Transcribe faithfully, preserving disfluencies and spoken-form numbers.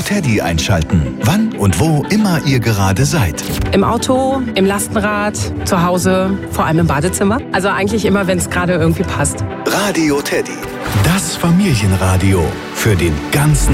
Teddy einschalten. Wann und wo immer ihr gerade seid. Im Auto, im Lastenrad, zu Hause, vor allem im Badezimmer. Also eigentlich immer, wenn es gerade irgendwie passt. Radio Teddy. Das Familienradio für den ganzen